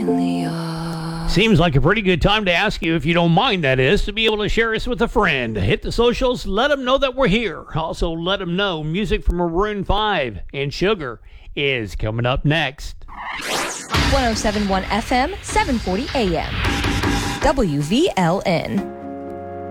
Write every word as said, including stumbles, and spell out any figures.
Seems like a pretty good time to ask you if you don't mind, that is, to be able to share us with a friend. Hit the socials, let them know that we're here. Also, let them know music from Maroon five and Sugar is coming up next. one oh seven point one F M, seven forty A M. W V L N.